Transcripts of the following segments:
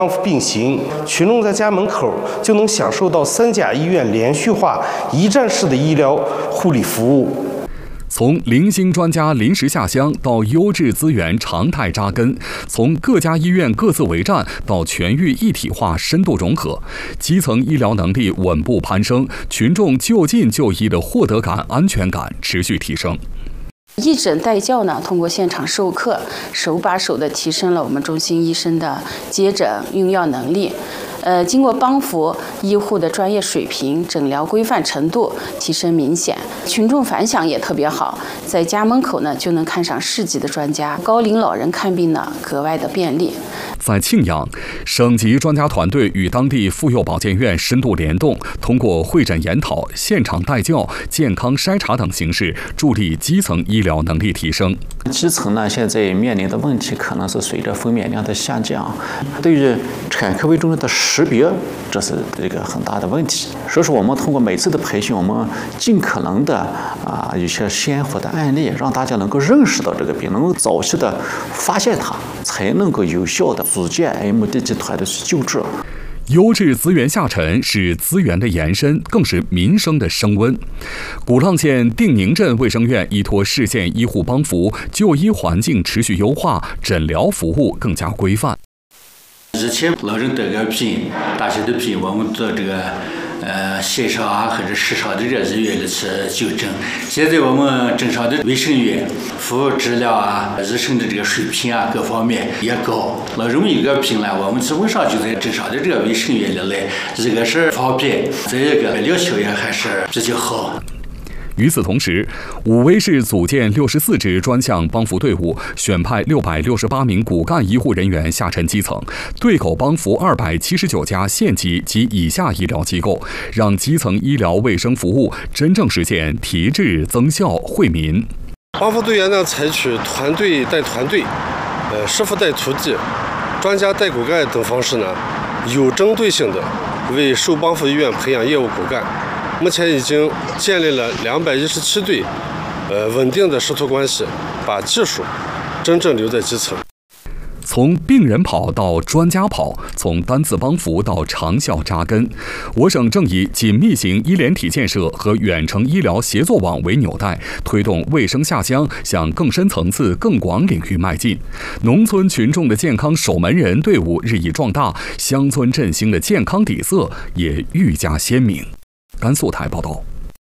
帮扶并行，群众在家门口就能享受到3甲医院连续化、一站式的医疗护理服务。 从零星专家临时下乡到优质资源常态扎根，从各家医院各自为战到全域一体化深度融合，基层医疗能力稳步攀升，群众就近就医的获得感、安全感持续提升。 义诊带教呢，通过现场授课，手把手地提升了我们中心医生的接诊用药能力。经过帮扶，医护的专业水平、诊疗规范程度提升明显，群众反响也特别好，在家门口呢就能看上市级的专家，高龄老人看病呢格外的便利。 在庆阳，省级专家团队与当地妇幼保健院深度联动，通过会诊研讨、现场带教、健康筛查等形式，助力基层医疗能力提升。 基层呢，现在面临的问题可能是随着分娩量的下降，对于产科危重症的识别，这是一个很大的问题。所以说，我们通过每次的培训，我们尽可能的一些鲜活的案例，让大家能够认识到这个病，能够早期的发现它，才能够有效的组建 MD 集团的去救治。 优质资源下沉是资源的延伸，更是民生的升温。鼓浪县定宁镇卫生院依托市县医护帮扶，就医环境持续优化，诊疗服务更加规范。 以前老人得个病，大小的病，我们做这个县上或者市上的这医院里去就诊。现在我们镇上的卫生院服务质量医生的这个水平各方面也高。老人一个病了，我们基本上就在镇上的这个卫生院里来，一个是方便，再一个疗效也还是比较好。 与此同时，武威市组建64支专项帮扶队伍，选派668名骨干医护人员下沉基层，对口帮扶279家县级及以下医疗机构，让基层医疗卫生服务真正实现提质增效惠民。 帮扶队员呢，采取团队带团队、师傅带徒弟、专家带骨干等方式呢，有针对性的为受帮扶医院培养业务骨干。目前已经建立了217对稳定的师徒关系，把技术真正留在基层。 从病人跑到专家跑，从单次帮扶到长效扎根，我省正以紧密型医联体建设和远程医疗协作网为纽带，推动卫生下乡向更深层次、更广领域迈进。农村群众的健康守门人队伍日益壮大，乡村振兴的健康底色也愈加鲜明。甘肃台报道。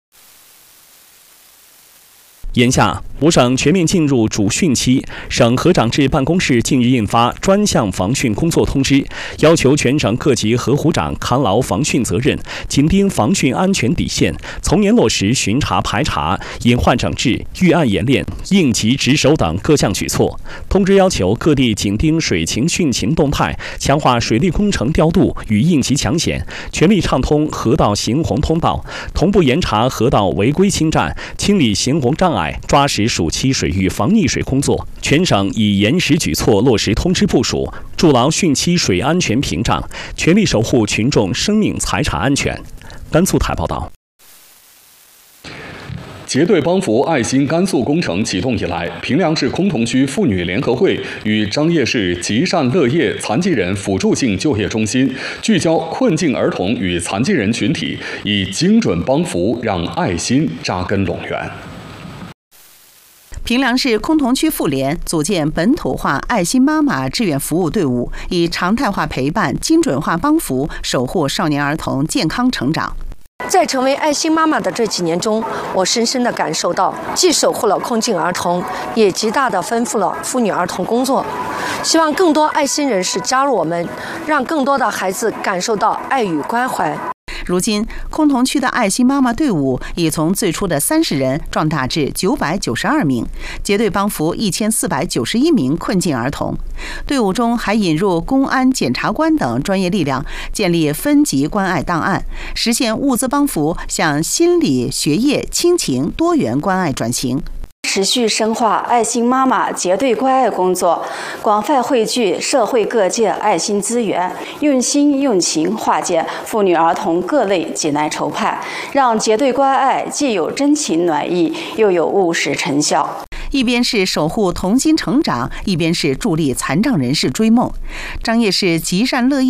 眼下，我省全面进入主汛期，省核长制办公室近日印发专项防汛工作通知，要求全省各级核湖长扛牢防汛责任，紧盯防汛安全底线，从严落实巡查排查、隐患整治、预案演练、应急值守等各项举措。通知要求各地紧盯水情汛情动态，强化水利工程调度与应急抢险，全力畅通河道行洪通道，同步严查河道违规侵占，清理行洪障碍，抓实暑期水域防溺水工作。全省以严实举措落实通知部署，筑牢汛期水安全屏障，全力守护群众生命财产安全。甘肃台报道。 结对帮扶爱心甘肃工程启动以来，平凉市崆峒区妇女联合会与张掖市吉善乐业残疾人辅助性就业中心聚焦困境儿童与残疾人群体，以精准帮扶让爱心扎根陇源。 平凉市崆峒区妇联组建本土化爱心妈妈志愿服务队伍，以常态化陪伴、精准化帮扶，守护少年儿童健康成长。 在成为爱心妈妈的这几年中，我深深地感受到，既守护了困境儿童，也极大地丰富了妇女儿童工作。希望更多爱心人士加入我们，让更多的孩子感受到爱与关怀。 如今，崆峒区的爱心妈妈队伍已从最初的30人壮大至992名，结对帮扶1491名困境儿童。队伍中还引入公安、检察官等专业力量，建立分级关爱档案，实现物资帮扶向心理、学业、亲情多元关爱转型。 持续深化爱心妈妈结对关爱工作，广泛汇聚社会各界爱心资源，用心用情化解妇女儿童各类急难愁盼，让结对关爱既有真情暖意，又有务实成效。 一边是守护童心成长，一边是助力残障人士追梦。张掖市极善乐业